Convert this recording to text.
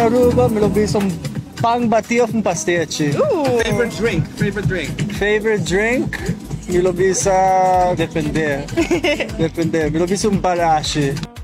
Aruba, milobisong pang batiyo ng pastiche. Ooh. Favorite drink? Favorite drink? Favorite drink? Milobisa, depende. Depende. Milobisong barashi.